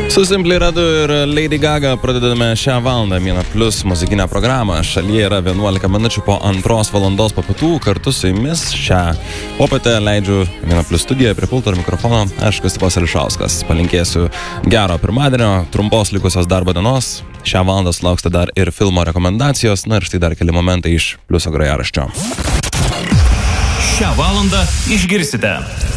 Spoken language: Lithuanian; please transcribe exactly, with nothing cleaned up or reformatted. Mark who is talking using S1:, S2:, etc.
S1: Su Simply Redu ir Lady Gaga pradedame šią valandą Viena Plius muzikinę programą. Šalyje yra vienuolika minučių po antros valandos po pietų. Kartu su jumis šią popietę leidžiu Viena Plius studiją prie pulto ir mikrofono. Aš Kristupas Ališauskas. Palinkėsiu gero pirmadienio, trumpos likusios darbo dienos. Šią valandą sulauksite dar ir filmo rekomendacijos. Na ir štai dar keli momentai iš Pliuso grojaraščio.
S2: Šią valandą išgirsite.